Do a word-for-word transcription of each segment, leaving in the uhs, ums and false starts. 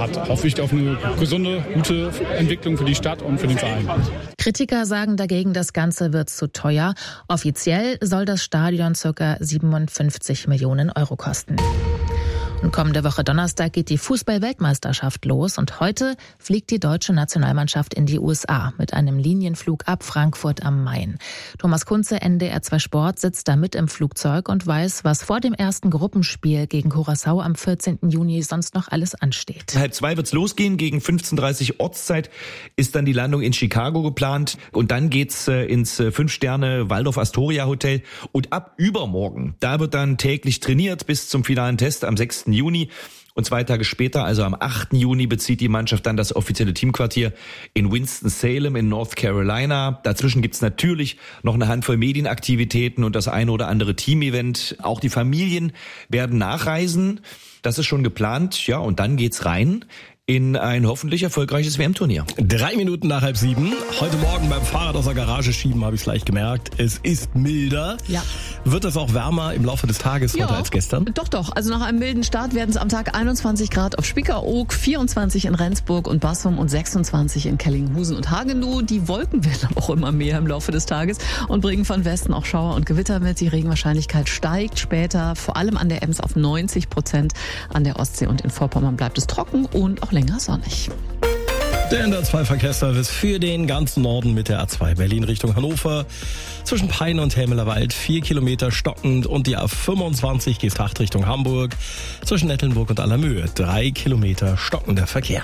hat hoffe ich auf eine gesunde, gute Entwicklung für die Stadt und für den Verein. Kritiker sagen dagegen, das Ganze wird zu teuer. Offiziell soll das Stadion ca. siebenundfünfzig Millionen Euro kosten. Und kommende Woche Donnerstag geht die Fußball-Weltmeisterschaft los und heute fliegt die deutsche Nationalmannschaft in die U S A mit einem Linienflug ab Frankfurt am Main. Thomas Kunze, N D R zwei Sport, sitzt da mit im Flugzeug und weiß, was vor dem ersten Gruppenspiel gegen Curaçao am vierzehnten Juni sonst noch alles ansteht. Halb zwei wird's losgehen, gegen fünfzehn Uhr dreißig Ortszeit ist dann die Landung in Chicago geplant und dann geht's ins Fünf-Sterne-Waldorf-Astoria-Hotel und ab übermorgen, da wird dann täglich trainiert bis zum finalen Test am sechsten Juni. Und zwei Tage später, also am achten Juni, bezieht die Mannschaft dann das offizielle Teamquartier in Winston-Salem in North Carolina. Dazwischen gibt's natürlich noch eine Handvoll Medienaktivitäten und das eine oder andere Teamevent. Auch die Familien werden nachreisen. Das ist schon geplant. Ja, und dann geht's rein in ein hoffentlich erfolgreiches W M-Turnier. Drei Minuten nach halb sieben. Heute Morgen beim Fahrrad aus der Garage schieben habe ich es leicht gemerkt. Es ist milder. Ja. Wird es auch wärmer im Laufe des Tages ja, heute als gestern? Doch, doch. Also nach einem milden Start werden es am Tag einundzwanzig Grad auf Spiekeroog, vierundzwanzig in Rendsburg und Bassum und sechsundzwanzig in Kellinghusen und Hagenow. Die Wolken werden aber auch immer mehr im Laufe des Tages und bringen von Westen auch Schauer und Gewitter mit. Die Regenwahrscheinlichkeit steigt später, vor allem an der Ems auf neunzig Prozent. An der Ostsee und in Vorpommern bleibt es trocken und auch länger sonnig. Der N D R zwei Verkehrsservice für den ganzen Norden mit der A zwei Berlin Richtung Hannover. Zwischen Peine und Helmelerwald vier Kilometer stockend und die A fünfundzwanzig Geesthacht Richtung Hamburg. Zwischen Nettelnburg und Allermöhe drei Kilometer stockender Verkehr.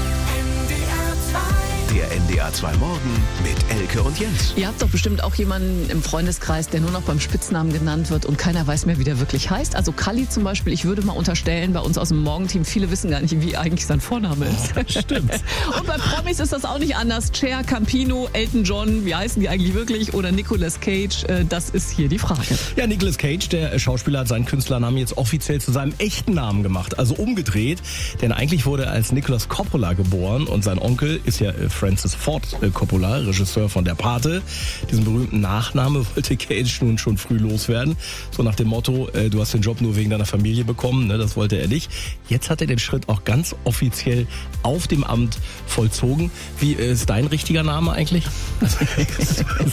Der N D R zwei Morgen mit Elke und Jens. Ihr habt doch bestimmt auch jemanden im Freundeskreis, der nur noch beim Spitznamen genannt wird und keiner weiß mehr, wie der wirklich heißt. Also Kalli zum Beispiel, ich würde mal unterstellen, bei uns aus dem Morgenteam, viele wissen gar nicht, wie eigentlich sein Vorname ist. Oh, stimmt. Und bei Promis ist das auch nicht anders. Cher, Campino, Elton John, wie heißen die eigentlich wirklich? Oder Nicolas Cage, das ist hier die Frage. Ja, Nicolas Cage, der Schauspieler, hat seinen Künstlernamen jetzt offiziell zu seinem echten Namen gemacht. Also umgedreht, denn eigentlich wurde er als Nicolas Coppola geboren und sein Onkel ist ja Francis Ford Coppola, Regisseur von Der Pate. Diesen berühmten Nachname wollte Cage nun schon früh loswerden. So nach dem Motto, äh, du hast den Job nur wegen deiner Familie bekommen, ne? Das wollte er nicht. Jetzt hat er den Schritt auch ganz offiziell auf dem Amt vollzogen. Wie ist dein richtiger Name eigentlich?